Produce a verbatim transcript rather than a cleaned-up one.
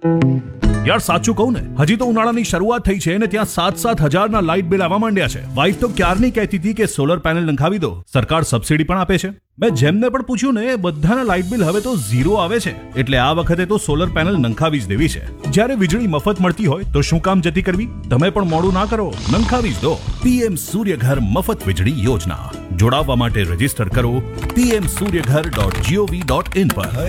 યાર સાચું કહું ને, હજી તો ઉનાળાની શરૂઆત થઈ છે ને ત્યાં સાત સાત હજારના લાઇટ બિલ આવવા માંડ્યા છે. વાઈફ તો ક્યારની કહેતી હતી કે સોલર પેનલ નખાવી દો, સરકાર સબસિડી પણ આપે છે. મેં જેમને પણ પૂછ્યું ને બધાના લાઇટ બિલ હવે તો ઝીરો આવે છે. એટલે આ વખતે તો સોલર પેનલ નખાવી જ દેવી છે. જ્યારે વીજળી મફત મળતી હોય તો શું કામ જતી કરવી? તમે પણ મોડું ના કરો, નખાવી જ દો. પીએમ સૂર્યઘર મફત વીજળી યોજના. જોડાવવા માટે રજીસ્ટર કરો PM Suryaghar dot GOV dot in પર.